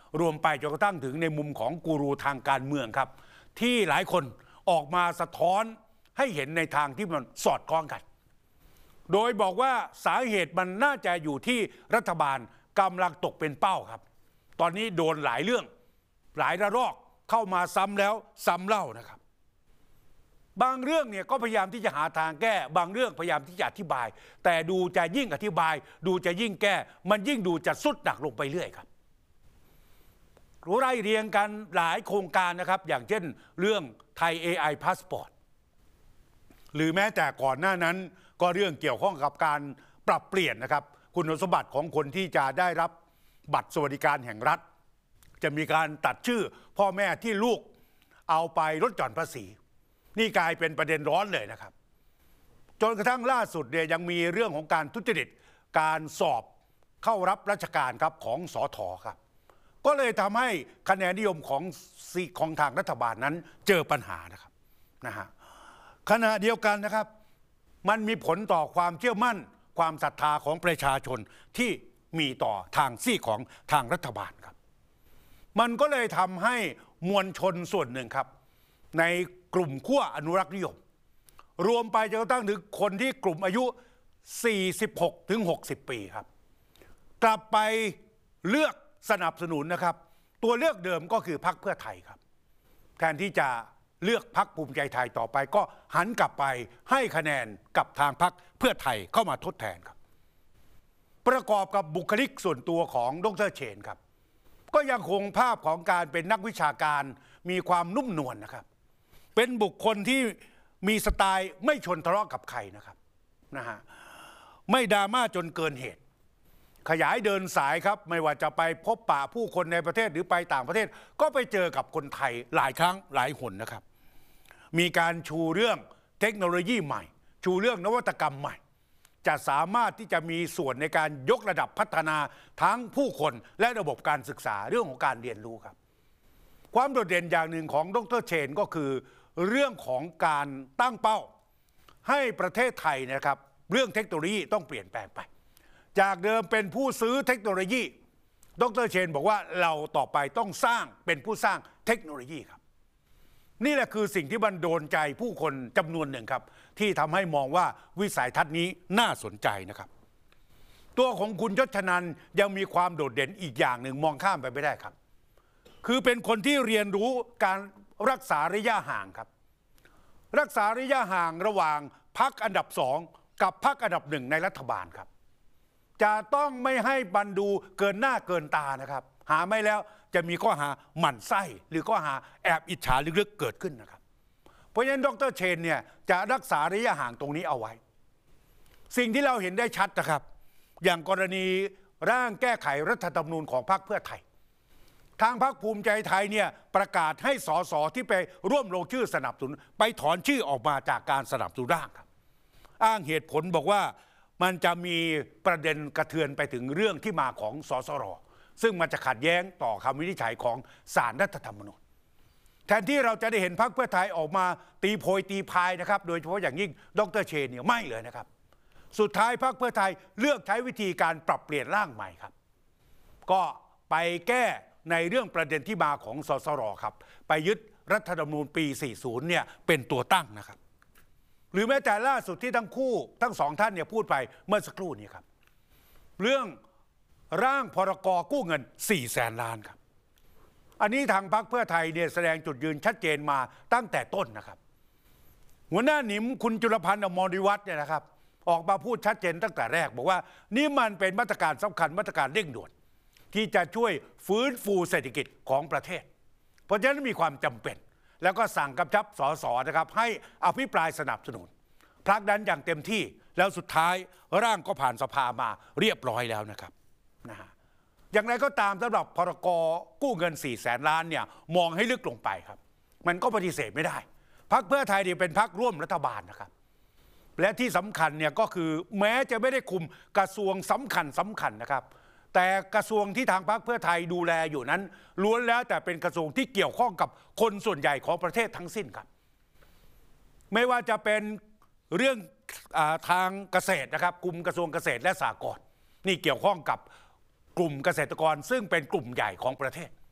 รวมไปจนกระทั่งถึงในมุมของกูรูทางการเมืองครับที่หลายคนออกมาสะท้อนให้เห็นในทางที่มันสอดคล้องกันโดยบอกว่าสาเหตุมันน่าจะอยู่ที่รัฐบาลกำลังตกเป็นเป้าครับตอนนี้โดนหลายเรื่องหลายระลอกเข้ามาซ้ำแล้วซ้ำเล่านะครับบางเรื่องเนี่ยก็พยายามที่จะหาทางแก้บางเรื่องพยายามที่จะอธิบายแต่ดูจะยิ่งอธิบายดูจะยิ่งแก้มันยิ่งดูจะสุดหนักลงไปเรื่อยครับไล่เรียงกันหลายโครงการนะครับอย่างเช่นเรื่องไทย AI Passport หรือแม้แต่ก่อนหน้านั้นก็เรื่องเกี่ยวข้องกับการปรับเปลี่ยนนะครับคุณสมบัติของคนที่จะได้รับบัตรสวัสดิการแห่งรัฐจะมีการตัดชื่อพ่อแม่ที่ลูกเอาไปลดหย่อนภาษีนี่กลายเป็นประเด็นร้อนเลยนะครับจนกระทั่งล่าสุดเนี่ยยังมีเรื่องของการทุจริตการสอบเข้ารับราชการครับของสท.ครับก็เลยทำให้คะแนนนิยมของทางรัฐบาลนั้นเจอปัญหานะครับขณะเดียวกันนะครับมันมีผลต่อความเชื่อมั่นความศรัทธาของประชาชนที่มีต่อทางซีกของทางรัฐบาลครับมันก็เลยทำให้มวลชนส่วนหนึ่งครับในกลุ่มขั้วอนุรักษ์นิยมรวมไปจนกระทั่งถึงคนที่กลุ่มอายุ 46 ถึง 60 ปีครับกลับไปเลือกสนับสนุนนะครับตัวเลือกเดิมก็คือพรรคเพื่อไทยครับแทนที่จะเลือกพรรคภูมิใจไทยต่อไปก็หันกลับไปให้คะแนนกับทางพรรคเพื่อไทยเข้ามาทดแทนครับประกอบกับบุคลิกส่วนตัวของดร.เชนครับก็ยังคงภาพของการเป็นนักวิชาการมีความนุ่มนวลนะครับเป็นบุคคลที่มีสไตล์ไม่ชนทะเลาะกับใครนะครับไม่ดราม่าจนเกินเหตุขยายเดินสายครับไม่ว่าจะไปพบปะผู้คนในประเทศหรือไปต่างประเทศก็ไปเจอกับคนไทยหลายครั้งหลายหนนะครับมีการชูเรื่องเทคโนโลยีใหม่ชูเรื่องนวัตกรรมใหม่จะสามารถที่จะมีส่วนในการยกระดับพัฒนาทั้งผู้คนและระบบการศึกษาเรื่องของการเรียนรู้ครับความโดดเด่นอย่างหนึ่งของดร.เชนก็คือเรื่องของการตั้งเป้าให้ประเทศไทยนะครับเรื่องเทคโนโลยีต้องเปลี่ยนแปลงไปจากเดิมเป็นผู้ซื้อเทคโนโลยีดร.เชนบอกว่าเราต่อไปต้องสร้างเป็นผู้สร้างเทคโนโลยีครับนี่แหละคือสิ่งที่มันโดนใจผู้คนจำนวนหนึ่งครับที่ทำให้มองว่าวิสัยทัศน์นี้น่าสนใจนะครับตัวของคุณยศนันท์ยังมีความโดดเด่นอีกอย่างหนึ่งมองข้ามไปไม่ได้ครับคือเป็นคนที่เรียนรู้การรักษาระยะห่างครับรักษาระยะห่างระหว่างพรรคอันดับ2กับพรรคอันดับ1ในรัฐบาลครับจะต้องไม่ให้บันดูเกินหน้าเกินตานะครับหาไม่แล้วจะมีข้อหาหมั่นไส้หรือข้อหาแอบอิจฉาลึกๆเกิดขึ้นนะครับเพราะฉะนั้นดร.เชนเนี่ยจะรักษาระยะห่างตรงนี้เอาไว้สิ่งที่เราเห็นได้ชัดนะครับอย่างกรณีร่างแก้ไขรัฐธรรมนูญของพรรคเพื่อไทยทางพรรคภูมิใจไทยเนี่ยประกาศให้สสที่ไปร่วมลงชื่อสนับสนุนไปถอนชื่อออกมาจากการสนับสนุนร่างครับอ้างเหตุผลบอกว่ามันจะมีประเด็นกระเทือนไปถึงเรื่องที่มาของสสร.ซึ่งมันจะขัดแย้งต่อคำวินิจฉัยของศาลรัฐธรรมนูญแทนที่เราจะได้เห็นพรรคเพื่อไทยออกมาตีโพยตีพายนะครับโดยเฉพาะอย่างยิ่งดร.เชนเนี่ยไม่เลยนะครับสุดท้ายพรรคเพื่อไทยเลือกใช้วิธีการปรับเปลี่ยนร่างใหม่ครับก็ไปแก้ในเรื่องประเด็นที่มาของสสร.ครับไปยึดรัฐธรรมนูญปี 40 เนี่ยเป็นตัวตั้งนะครับหรือแม้แต่ล่าสุดที่ทั้งสองท่านเนี่ยพูดไปเมื่อสักครู่นี้ครับเรื่องร่างพรก.กู้เงิน 400,000 ล้านครับอันนี้ทางพรรคเพื่อไทยเนี่ยแสดงจุดยืนชัดเจนมาตั้งแต่ต้นนะครับหัวหน้าหนิมคุณจุลพันธ์อมรวิวัฒน์เนี่ยนะครับออกมาพูดชัดเจนตั้งแต่แรกบอกว่านี่มันเป็นมาตรการสำคัญมาตรการเร่งด่วนที่จะช่วยฟื้นฟูเศรษฐกิจของประเทศเพราะฉะนั้นมีความจำเป็นแล้วก็สั่งกำชับสสนะครับให้อภิปรายสนับสนุนผลักดันอย่างเต็มที่แล้วสุดท้ายร่างก็ผ่านสภามาเรียบร้อยแล้วนะครับอย่างไรก็ตามสำหรับพรก.กู้เงิน 400,000 ล้านเนี่ยมองให้ลึกลงไปครับมันก็ปฏิเสธไม่ได้พรรคเพื่อไทยเป็นพรรคร่วมรัฐบาลนะครับและที่สำคัญเนี่ยก็คือแม้จะไม่ได้คุมกระทรวงสำคัญนะครับแต่กระทรวงที่ทางพรรคเพื่อไทยดูแลอยู่นั้นล้วนแล้วแต่เป็นกระทรวงที่เกี่ยวข้องกับคนส่วนใหญ่ของประเทศทั้งสิ้นครับไม่ว่าจะเป็นเรื่องทางเกษตรนะครับกลุ่มกระทรวงเกษตรและสหกรณ์นี่เกี่ยวข้องกับกลุ่มเกษตรกรซึ่งเป็นกลุ่มใหญ่ของประเทศ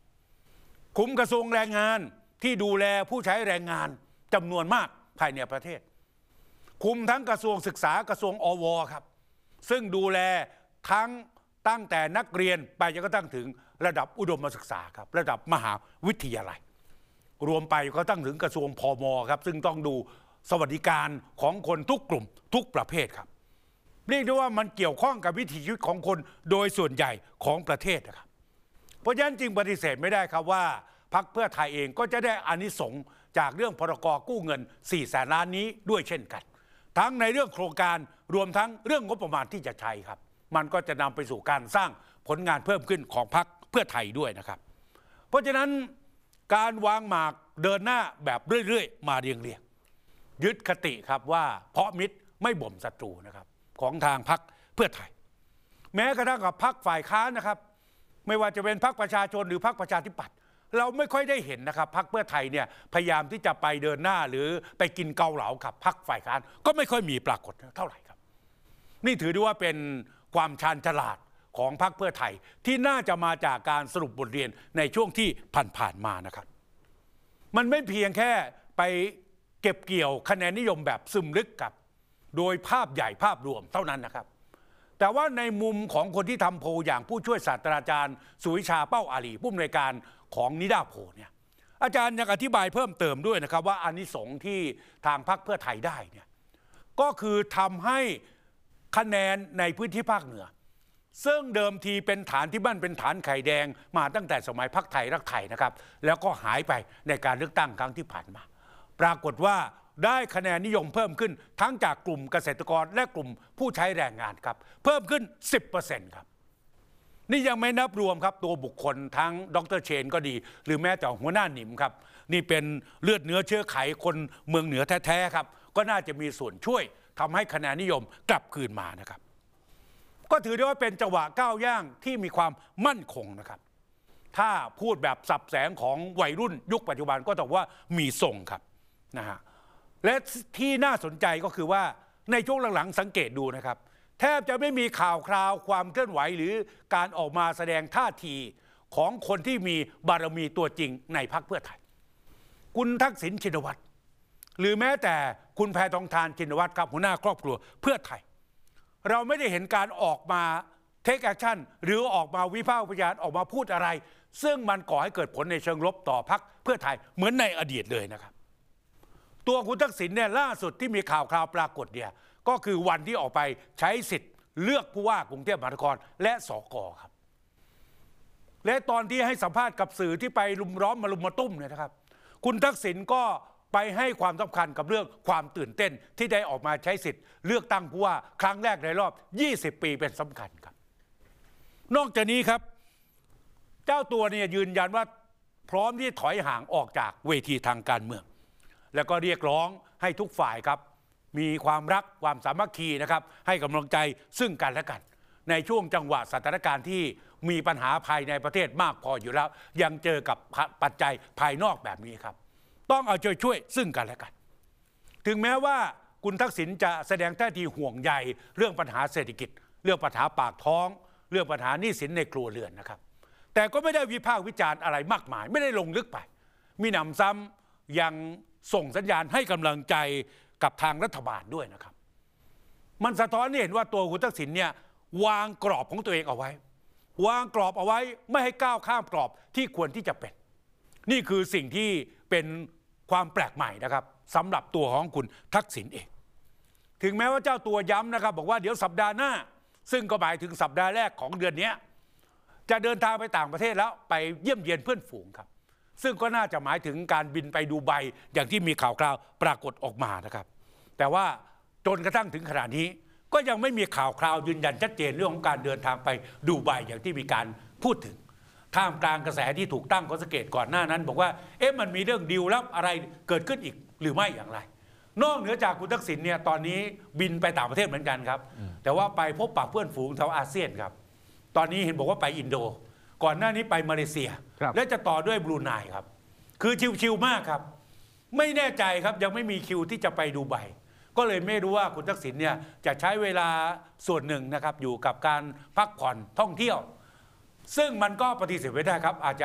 คุมกระทรวงแรงงานที่ดูแลผู้ใช้แรงงานจำนวนมากภายในประเทศคุมทั้งกระทรวงศึกษากระทรวงอวครับซึ่งดูแลทั้งตั้งแต่นักเรียนไปจนกระทั่งถึงระดับอุดมศึกษาครับระดับมหาวิทยาลัยรวมไปก็ตั้งถึงกระทรวงพมครับซึ่งต้องดูสวัสดิการของคนทุกกลุ่มทุกประเภทครับเรียกได้ว่ามันเกี่ยวข้องกับวิถีชีวิตของคนโดยส่วนใหญ่ของประเทศนะครับเพราะฉะนั้นจึงปฏิเสธไม่ได้ครับว่าพรรคเพื่อไทยเองก็จะได้อานิสงส์จากเรื่องพรก.กู้เงิน4 แสนล้านนี้ด้วยเช่นกันทั้งในเรื่องโครงการรวมทั้งเรื่องงบประมาณที่จะใช้ครับมันก็จะนำไปสู่การสร้างผลงานเพิ่มขึ้นของพรรคเพื่อไทยด้วยนะครับเพราะฉะนั้นการวางหมากเดินหน้าแบบเรื่อยๆมาเรียงยึดคติครับว่าเพาะมิตรไม่บ่มศัตรูนะครับของทางพรรคเพื่อไทยแม้กระทั่งกับพรรคฝ่ายค้านนะครับไม่ว่าจะเป็นพรรคประชาชนหรือพรรคประชาธิปัตย์เราไม่ค่อยได้เห็นนะครับพรรคเพื่อไทยเนี่ยพยายามที่จะไปเดินหน้าหรือไปกินเกาเหลากับพรรคฝ่ายค้านก็ไม่ค่อยมีปรากฏเท่าไหร่ครับนี่ถือได้ว่าเป็นความชาญฉลาดของพรรคเพื่อไทยที่น่าจะมาจากการสรุปบทเรียนในช่วงที่ผ่านมานะครับมันไม่เพียงแค่ไปเก็บเกี่ยวคะแนนนิยมแบบซึมลึกกับโดยภาพใหญ่ภาพรวมเท่านั้นนะครับแต่ว่าในมุมของคนที่ทำโพลอย่างผู้ช่วยศาสตราจารย์สุวิชาเป้าอาลีผู้อำนวยการของนิดาโพลเนี่ยอาจารย์ยังอธิบายเพิ่มเติมด้วยนะครับว่าอานิสงส์ที่ทางพรรคเพื่อไทยได้เนี่ยก็คือทำให้คะแนนในพื้นที่ภาคเหนือซึ่งเดิมทีเป็นฐานที่มั่นเป็นฐานไข่แดงมาตั้งแต่สมัยพรรคไทยรักไทยนะครับแล้วก็หายไปในการเลือกตั้งครั้งที่ผ่านมาปรากฏว่าได้คะแนนนิยมเพิ่มขึ้นทั้งจากกลุ่มเกษตรกรและกลุ่มผู้ใช้แรงงานครับเพิ่มขึ้น 10% ครับนี่ยังไม่นับรวมครับตัวบุคคลทั้งดร.เชนก็ดีหรือแม้แต่หัวหน้าหนิมครับนี่เป็นเลือดเนื้อเชื้อไขคนเมืองเหนือแท้ๆครับก็น่าจะมีส่วนช่วยทำให้คะแนนนิยมกลับคืนมานะครับก็ถือได้ว่าเป็นจังหวะก้าวย่างที่มีความมั่นคงนะครับถ้าพูดแบบสับแสงของวัยรุ่นยุคปัจจุบันก็ต้องว่ามีทรงครับนะฮะและที่น่าสนใจก็คือว่าในช่วงหลังๆสังเกตดูนะครับแทบจะไม่มีข่าวคราวความเคลื่อนไหวหรือการออกมาแสดงท่าทีของคนที่มีบารมีตัวจริงในพรรคเพื่อไทยคุณทักษิณชินวัตรหรือแม้แต่คุณแพทองธารชินวัตรครับหัวหน้าครอบครัวเพื่อไทยเราไม่ได้เห็นการออกมาเทคแอคชั่นหรือออกมาวิพากษ์วิจารณ์ออกมาพูดอะไรซึ่งมันก่อให้เกิดผลในเชิงลบต่อพรรคเพื่อไทยเหมือนในอดีตเลยนะครับตัวคุณทักษิณเนี่ยล่าสุดที่มีข่าวปรากฏเนี่ยก็คือวันที่ออกไปใช้สิทธิ์เลือกผู้ว่ากรุงเทพมหานครและสก.ครับและตอนที่ให้สัมภาษณ์กับสื่อที่ไปลุมล้อมมาลุมมาตุ้มเนี่ยนะครับคุณทักษิณก็ไปให้ความสำคัญกับเรื่องความตื่นเต้นที่ได้ออกมาใช้สิทธิ์เลือกตั้งผู้ว่าครั้งแรกในรอบ20 ปีเป็นสำคัญครับนอกจากนี้ครับเจ้าตัวเนี่ยยืนยันว่าพร้อมที่ถอยห่างออกจากเวทีทางการเมืองแล้วก็เรียกร้องให้ทุกฝ่ายครับมีความรักความสามัคคีนะครับให้กำลังใจซึ่งกันและกันในช่วงจังหวะสถานการณ์ที่มีปัญหาภายในประเทศมากพออยู่แล้วยังเจอกับปัจจัยภายนอกแบบนี้ครับต้องเอาใจช่วยซึ่งกันและกันถึงแม้ว่าคุณทักษิณจะแสดงท่าทีห่วงใยเรื่องปัญหาเศรษฐกิจเรื่องปัญหาปากท้องเรื่องปัญหาหนี้สินในครัวเรือนนะครับแต่ก็ไม่ได้วิพากษ์วิจารณ์อะไรมากมายไม่ได้ลงลึกไปมีหนำซ้ำยังส่งสัญญาณให้กำลังใจกับทางรัฐบาลด้วยนะครับมันสะท้อนให้เห็นว่าตัวคุณทักษิณเนี่ยวางกรอบของตัวเองเอาไว้วางกรอบเอาไว้ไม่ให้ก้าวข้ามกรอบที่ควรที่จะเป็นนี่คือสิ่งที่เป็นความแปลกใหม่นะครับสำหรับตัวของคุณทักษิณเองถึงแม้ว่าเจ้าตัวย้ำนะครับบอกว่าเดี๋ยวสัปดาห์หน้าซึ่งก็หมายถึงสัปดาห์แรกของเดือนนี้จะเดินทางไปต่างประเทศแล้วไปเยี่ยมเยียนเพื่อนฝูงครับซึ่งก็น่าจะหมายถึงการบินไปดูไบอย่างที่มีข่าวคราวปรากฏออกมานะครับแต่ว่าจนกระทั่งถึงขณะนี้ก็ยังไม่มีข่าวคราวยืนยันชัดเจนเรื่องของการเดินทางไปดูไบอย่างที่มีการพูดถึงท่ามกลางกระแสที่ถูกตั้งข้อสังเกตก่อนหน้านั้นบอกว่ามันมีเรื่องดีลลับอะไรเกิดขึ้นอีกหรือไม่อย่างไรนอกเหนือจากคุณทักษิณเนี่ยตอนนี้บินไปต่างประเทศเหมือนกันครับแต่ว่าไปพบปะเพื่อนฝูงชาวอาเซียนครับตอนนี้เห็นบอกว่าไปอินโดก่อนหน้านี้ไปมาเลเซียและจะต่อด้วยบรูไนครับคือชิวๆมากครับไม่แน่ใจครับยังไม่มีคิวที่จะไปดูไบก็เลยไม่รู้ว่าคุณทักษิณเนี่ยจะใช้เวลาส่วนหนึ่งนะครับอยู่กับการพักผ่อนท่องเที่ยวซึ่งมันก็ปฏิเสธไม่ได้ครับอาจจะ